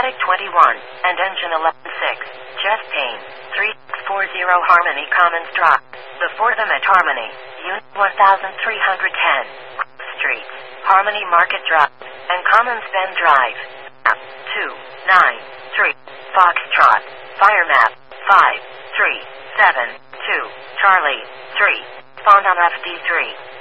Static 21, and Engine 11-6, Chest Pain, 3640 Harmony Commons Drive. Before them at Harmony, Unit 1310, Street, Harmony Market Drive, and Commons Bend Drive. Map 293, Foxtrot, Fire Map 5372, Charlie 3, Spawned on FD3.